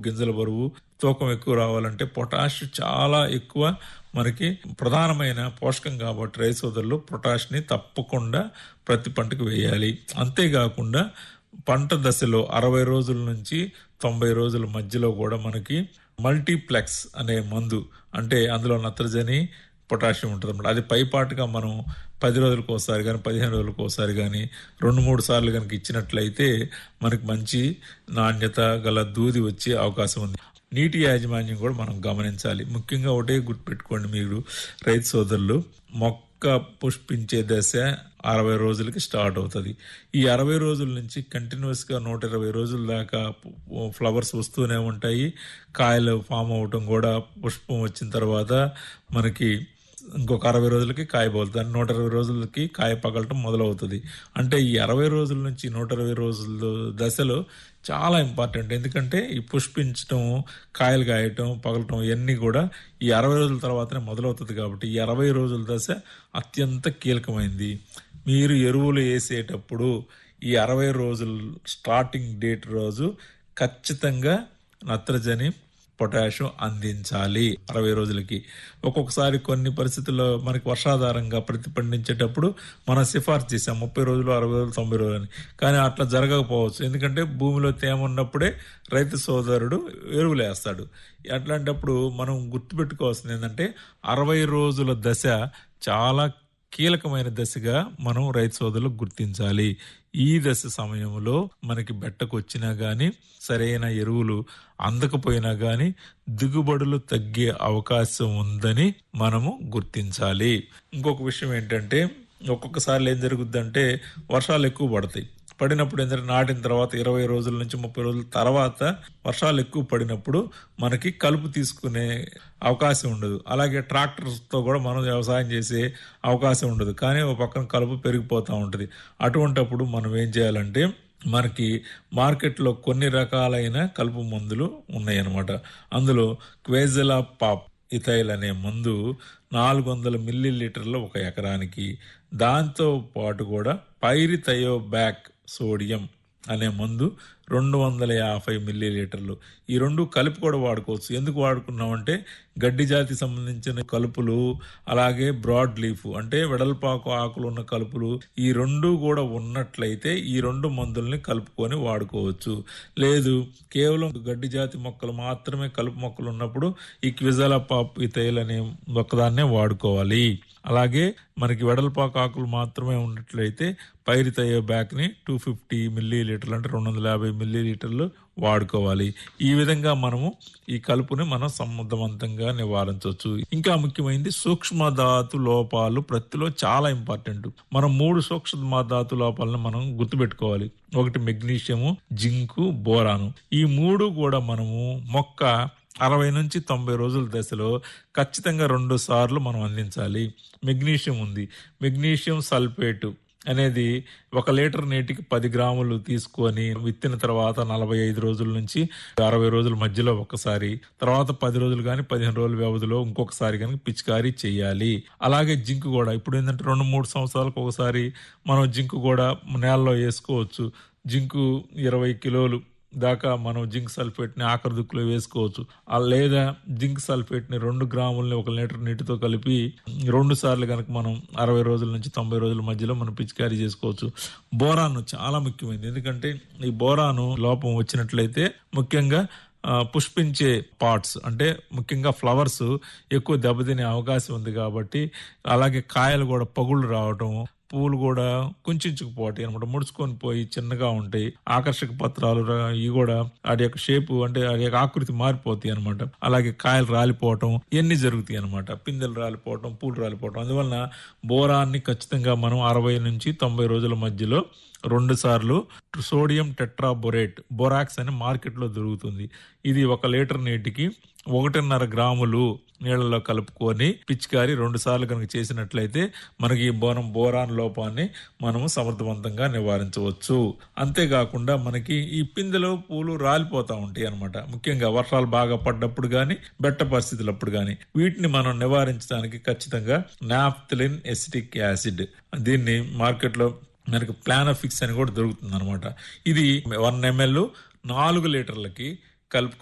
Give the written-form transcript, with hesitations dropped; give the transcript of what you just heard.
గింజల బరువు, తూకం ఎక్కువ రావాలంటే పొటాష్ చాలా ఎక్కువ మనకి ప్రధానమైన పోషకం కాబట్టి రైతు సోదరులు పొటాష్ని తప్పకుండా ప్రతి పంటకు వేయాలి. అంతేకాకుండా పంట దశలో 60 రోజుల నుంచి 90 రోజుల మధ్యలో కూడా మనకి మల్టీప్లెక్స్ అనే మందు, అంటే అందులో నత్రజని పొటాషియం ఉంటుంది అన్నమాట. అది పైపాటుగా మనం 10 రోజులకు ఒకసారి కానీ 15 రోజులకు ఒకసారి కానీ 2-3 సార్లు కనుక ఇచ్చినట్లయితే మనకి మంచి నాణ్యత గల దూది వచ్చే అవకాశం ఉంది. నీటి యాజమాన్యం కూడా మనం గమనించాలి. ముఖ్యంగా ఒకటే గుర్తుపెట్టుకోండి మీరు రైతు సోదరులు, మొక్క పుష్పించే దశ 60 రోజులకి స్టార్ట్ అవుతుంది. ఈ 60 రోజుల నుంచి కంటిన్యూస్గా 120 రోజుల దాకా ఫ్లవర్స్ వస్తూనే ఉంటాయి. కాయలు ఫామ్ అవటం కూడా, పుష్పం వచ్చిన తర్వాత మనకి ఇంకొక 60 రోజులకి కాయ పగులుతుంది. 120 రోజులకి కాయ పగలటం మొదలవుతుంది. అంటే ఈ 60 రోజుల నుంచి 120 రోజుల దశలో చాలా ఇంపార్టెంట్. ఎందుకంటే ఈ పుష్పించటం, కాయలు కాయటం, పగలటం ఇవన్నీ కూడా ఈ 60 రోజుల తర్వాతనే మొదలవుతుంది. కాబట్టి ఈ 60 రోజుల దశ అత్యంత కీలకమైంది. మీరు ఎరువులు వేసేటప్పుడు ఈ 60 రోజులు స్టార్టింగ్ డేట్ రోజు ఖచ్చితంగా నత్రజని పొటాషియం అందించాలి 60 రోజులకి. ఒక్కొక్కసారి కొన్ని పరిస్థితుల్లో మనకి వర్షాధారంగా పండించేటప్పుడు మనం సిఫార్సు చేసాం 30 రోజులు, 60 రోజులు, 90 రోజులు అని. కానీ అట్లా జరగకపోవచ్చు. ఎందుకంటే భూమిలో తేమ ఉన్నప్పుడే రైతు సోదరుడు ఎరువులు వేస్తాడు. అట్లాంటప్పుడు మనం గుర్తుపెట్టుకోవాల్సింది ఏంటంటే 60 రోజుల దశ చాలా కీలకమైన దశగా మనం రైతు సోదరులు గుర్తించాలి. ఈ దశ సమయంలో మనకి బెట్టకు వచ్చినా గాని, సరైన ఎరువులు అందకపోయినా గాని దిగుబడులు తగ్గే అవకాశం ఉందని మనము గుర్తించాలి. ఇంకొక విషయం ఏంటంటే, ఒక్కొక్కసారి ఏం జరుగుద్దంటే వర్షాలు ఎక్కువ పడతాయి. పడినప్పుడు ఏంటంటే నాటిన తర్వాత 20 రోజుల నుంచి 30 రోజుల తర్వాత వర్షాలు ఎక్కువ పడినప్పుడు మనకి కలుపు తీసుకునే అవకాశం ఉండదు. అలాగే ట్రాక్టర్స్తో కూడా మనం వ్యవసాయం చేసే అవకాశం ఉండదు. కానీ ఒక పక్కన కలుపు పెరిగిపోతూ ఉంటుంది. అటువంటప్పుడు మనం ఏం చేయాలంటే, మనకి మార్కెట్లో కొన్ని రకాలైన కలుపు మందులు ఉన్నాయన్నమాట. అందులో క్వేజలా పాప్ ఇథైల్ అనే మందు 400 మిల్లీలీటర్లు 1 ఎకరానికి, దాంతో పాటు కూడా పైరిథయోబ్యాక్ సోడియం అనే మందు 250 మిల్లీలీటర్లు. ఈ రెండు కలిపి కూడా వాడుకోవచ్చు. ఎందుకు వాడుకున్నామంటే గడ్డి జాతికి సంబంధించిన కలుపులు, అలాగే బ్రాడ్ లీఫ్ అంటే వెడల్పాకు ఆకులు ఉన్న కలుపులు, ఈ రెండు కూడా ఉన్నట్లయితే ఈ రెండు మందుల్ని కలుపుకొని వాడుకోవచ్చు. లేదు కేవలం గడ్డి జాతి మొక్కలు మాత్రమే కలుపు మొక్కలు ఉన్నప్పుడు ఈ క్విజలా పాప్ ఇథైల్ అనే ఒక్కదాన్నే వాడుకోవాలి. అలాగే మనకి వెడల్పాకు ఆకులు మాత్రమే ఉన్నట్లయితే పైరిథయోబ్యాక్ ని 250 మిల్లీలీటర్లు అంటే 250 మిల్లీలీటర్లు వాడుకోవాలి. ఈ విధంగా మనము ఈ కలుపుని మనం సమర్థవంతంగా నివారించవచ్చు. ఇంకా ముఖ్యమైనది సూక్ష్మధాతు లోపాలు ప్రత్తిలో చాలా ఇంపార్టెంట్. మనం 3 సూక్ష్మధాతు లోపాలను మనం గుర్తుపెట్టుకోవాలి. ఒకటి మెగ్నీషియము, జింకు, బోరాను. ఈ 3 కూడా మనము మొక్క 60 నుంచి 90 రోజుల దశలో ఖచ్చితంగా 2 సార్లు మనం అందించాలి. మెగ్నీషియం ఉంది. మెగ్నీషియం సల్ఫేటు అనేది 1 లీటర్ నీటికి 10 గ్రాములు తీసుకొని విత్తిన తర్వాత 45 రోజుల నుంచి 60 రోజుల మధ్యలో ఒకసారి, తర్వాత 10 రోజులు కానీ 15 రోజుల వ్యవధిలో ఇంకొకసారి కనుక పిచికారీ చేయాలి. అలాగే జింక్ కూడా ఇప్పుడు ఏంటంటే 2-3 సంవత్సరాలకు ఒకసారి మనం జింక్ కూడా నేలలో వేసుకోవచ్చు. జింకు 20 కిలోలు దాకా మనం జింక్ సల్ఫేట్ ని ఆఖరి దుక్కులో వేసుకోవచ్చు. లేదా జింక్ సల్ఫేట్ ని 2 గ్రాములని 1 లీటర్ నీటితో కలిపి 2 సార్లు కనుక మనం 60 రోజుల నుంచి 90 రోజుల మధ్యలో మనం పిచికారీ చేసుకోవచ్చు. బోరాను చాలా ముఖ్యమైనది. ఎందుకంటే ఈ బోరాను లోపం వచ్చినట్లయితే ముఖ్యంగా పుష్పించే పార్ట్స్ అంటే ముఖ్యంగా ఫ్లవర్స్ ఎక్కువ దెబ్బతినే అవకాశం ఉంది. కాబట్టి అలాగే కాయలు కూడా పగుళ్ళు రావటం, పూలు కూడా కుంచుకుపోతాయి అనమాట, ముడుచుకొని పోయి చిన్నగా ఉంటాయి. ఆకర్షక పత్రాలు ఇవి కూడా వాటి యొక్క షేపు అంటే వాటి యొక్క ఆకృతి మారిపోతాయి అనమాట. అలాగే కాయలు రాలిపోవటం ఇవన్నీ జరుగుతాయి అనమాట. పిందెలు రాలిపోవటం, పూలు రాలిపోవటం. అందువలన బోరాన్ని ఖచ్చితంగా మనం 60 నుంచి 90 రోజుల మధ్యలో 2 సార్లు సోడియం టెట్రాబొరేట్ బోరాక్స్ అని మార్కెట్లో దొరుకుతుంది. ఇది 1 లీటర్ నీటికి 1.5 గ్రాములు నీళ్లలో కలుపుకొని పిచికారీ 2 సార్లు కనుక చేసినట్లయితే మనకి బోరాన్ లోపాన్ని మనము సమర్థవంతంగా నివారించవచ్చు. అంతేకాకుండా మనకి ఈ పిందెలు పూలు రాలిపోతా ఉంటాయి అనమాట. ముఖ్యంగా వర్షాలు బాగా పడ్డప్పుడు గాని, బెట్ట పరిస్థితులప్పుడు గాని వీటిని మనం నివారించడానికి ఖచ్చితంగా నాఫ్థలిన్ ఎసిటిక్ యాసిడ్, దీన్ని మార్కెట్లో మనకి ప్లానఫిక్స్ అని కూడా దొరుకుతుంది అనమాట. ఇది 1 ml 4 లీటర్లకి కలుపుకొని